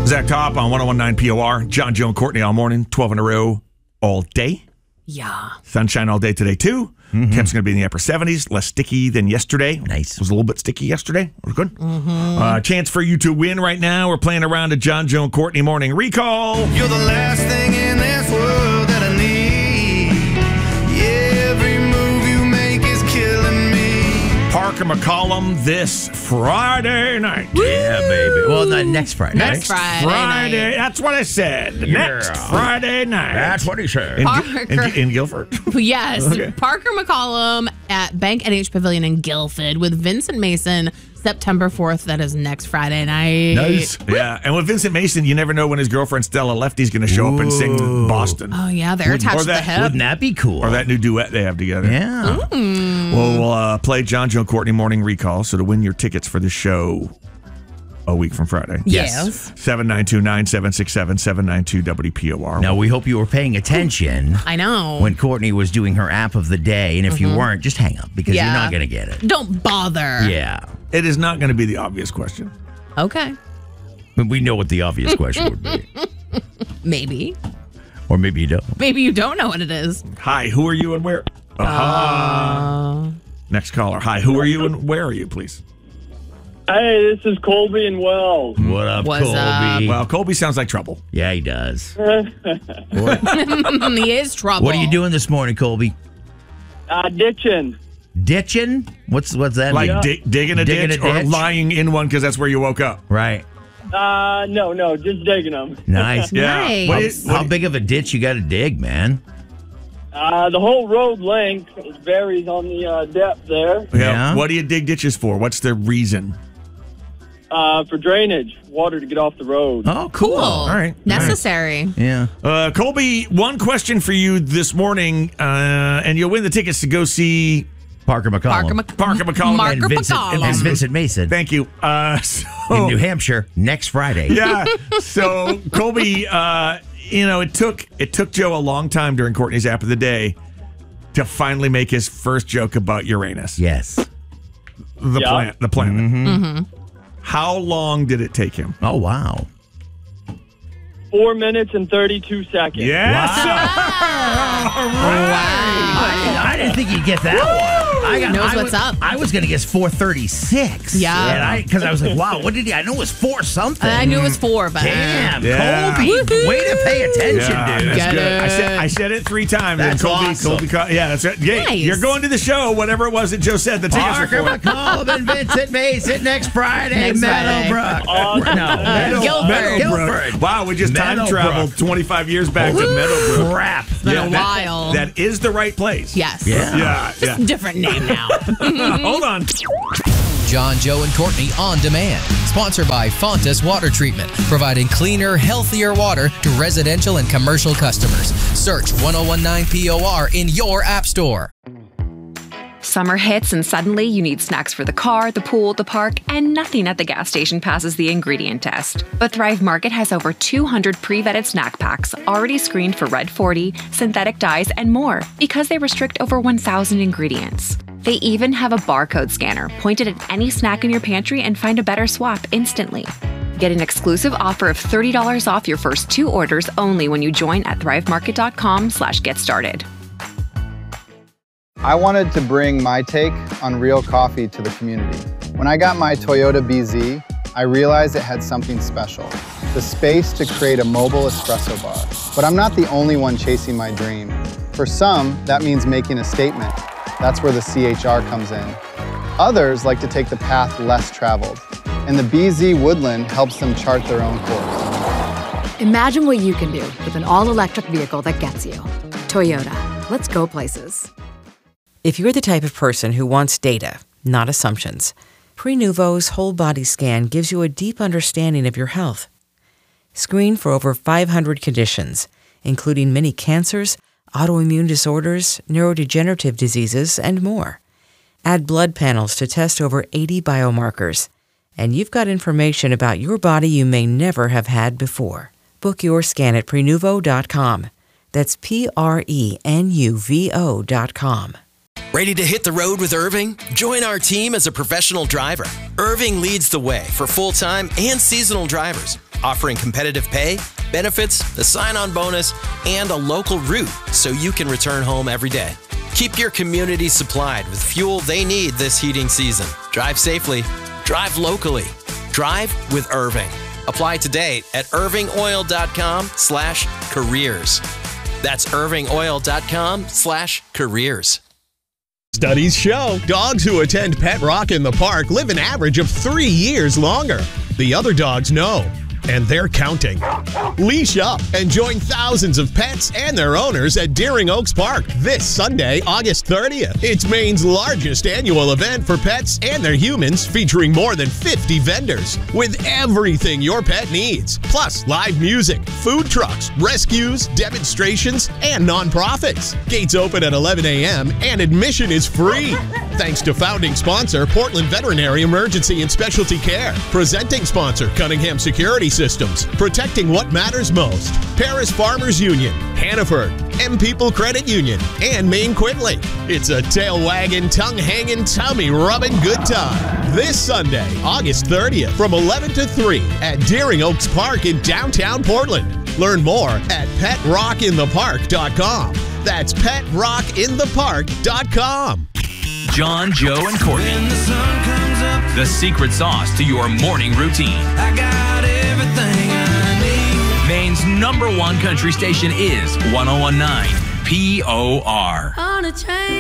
Zach Top on 101.9 POR. John, Joe, and Courtney all morning, 12 in a row all day. Yeah. Sunshine all day today, too. Temps going to be in the upper 70s, less sticky than yesterday. Nice. It was a little bit sticky yesterday. It was good. Chance for you to win right now. We're playing around a John, Joe, and Courtney morning recall. You're the last thing in this world that I need. Every move you make is killing me. Parker McCollum this Friday night. Yeah, baby. Well, not next Friday. Next Friday night. That's what I said. Next Friday night. That's what he said. In Guilford? Yes. Okay. Parker McCollum at Bank NH Pavilion in Guilford with Vincent Mason, September 4th. That is next Friday night. Nice. Yeah, and with Vincent Mason, you never know when his girlfriend Stella Lefty's going to show up and sing Boston. Oh, yeah. They're attached to the hip. Wouldn't that be cool? Or that new duet they have together. Yeah. Well, we'll play John, Joe, Courtney Morning Recall. So to win your tickets for the show a week from Friday. Yes. 792-9767, 792-WPOR. Now, we hope you were paying attention I know. when Courtney was doing her app of the day. And if you weren't, just hang up because you're not going to get it. Don't bother. Yeah. It is not going to be the obvious question. Okay. But we know what the obvious question would be. Maybe. Or maybe you don't. Maybe you don't know what it is. Hi, who are you and where? Next caller. Hi, who are you and where are you, please? Hey, this is Colby and Wells. What up, What's Colby? Well, Colby sounds like trouble. Yeah, he does. He is trouble. What are you doing this morning, Colby? Ditching. Ditching? What's that Like mean? digging a Digging ditch a or ditch? lying in one because that's where you woke up. Right. No, just digging them. Nice. Nice. What How big of a ditch you got to dig, man? The whole road length varies on the depth there. Yeah. What do you dig ditches for? What's the reason? For drainage, water to get off the road. Oh, cool. All right. Necessary. Yeah. Colby, one question for you this morning, and you'll win the tickets to go see Parker McCollum. Parker McCollum Marker and Vincent, McCollum. and Vincent Mason Thank you. in New Hampshire next Friday. Yeah. So Colby, it took Joe a long time during Courtney's app of the day to finally make his first joke about Uranus. Yes. The planet. Mm-hmm. How long did it take him? Oh, wow. 4 minutes and 32 seconds. Yes. I didn't think you'd get that one. Knows what's up. I was going to guess 4:36. Yeah. Because I was like, wow, what did he? I know it was 4 something. I knew it was 4, but Damn, Yeah. Colby, way to pay attention, dude. That's Get good. it. I said it 3 times. That's and Colby, awesome. that's right. Yeah, Nice. you're going to the show, whatever it was that Joe said. The tickets Parker are for. McCollum and Vincent Mason next Friday. Next Friday. Meadowbrook. Awesome. Guilford. Guilford. Wow, we just time Meadowbrook. traveled 25 years back to Meadowbrook. Crap. been a while. That is the right place. Yes. Yeah. Yeah. Different name now. Hold on. John, Joe, and Courtney on demand. Sponsored by Fontas Water Treatment, providing cleaner, healthier water to residential and commercial customers. Search 1019 POR in your app store. Summer hits and suddenly you need snacks for the car, the pool, the park, and nothing at the gas station passes the ingredient test. But Thrive Market has over 200 pre-vetted snack packs already screened for Red 40, synthetic dyes, and more because they restrict over 1,000 ingredients. They even have a barcode scanner pointed at any snack in your pantry and find a better swap instantly. Get an exclusive offer of $30 off your first 2 orders only when you join at thrivemarket.com/get-started. I wanted to bring my take on real coffee to the community. When I got my Toyota BZ, I realized it had something special, the space to create a mobile espresso bar. But I'm not the only one chasing my dream. For some, that means making a statement. That's where the CHR comes in. Others like to take the path less traveled, and the BZ Woodland helps them chart their own course. Imagine what you can do with an all-electric vehicle that gets you. Toyota. Let's go places. If you're the type of person who wants data, not assumptions, Prenuvo's whole body scan gives you a deep understanding of your health. Screen for over 500 conditions, including many cancers, autoimmune disorders, neurodegenerative diseases, and more. Add blood panels to test over 80 biomarkers, and you've got information about your body you may never have had before. Book your scan at Prenuvo.com. That's Prenuvo.com. Ready to hit the road with Irving? Join our team as a professional driver. Irving leads the way for full-time and seasonal drivers. offering competitive pay, benefits, a sign-on bonus, and a local route so you can return home every day. Keep your community supplied with fuel they need this heating season. Drive safely. Drive locally. Drive with Irving. Apply today at irvingoil.com/careers. That's irvingoil.com/careers. Studies show dogs who attend Pet Rock in the Park live an average of 3 years longer. The other dogs know, and they're counting. Leash up and join thousands of pets and their owners at Deering Oaks Park this Sunday, August 30th. It's Maine's largest annual event for pets and their humans, featuring more than 50 vendors with everything your pet needs. Plus, live music, food trucks, rescues, demonstrations, and nonprofits. Gates open at 11 a.m. and admission is free. Thanks to founding sponsor, Portland Veterinary Emergency and Specialty Care. Presenting sponsor, Cunningham Security Systems, protecting what matters most. Paris Farmers Union, Hannaford, M People Credit Union, and Maine Quinley. It's a tail-wagging, tongue-hanging, tummy-rubbing good time. This Sunday, August 30th, from 11 to 3 at Deering Oaks Park in downtown Portland. Learn more at PetRockInThePark.com. That's PetRockInThePark.com. John, Joe, and Courtney. When the sun comes up, The secret sauce to your morning routine. I got everything I need. Maine's #1 country station is 101.9 POR. On a chain.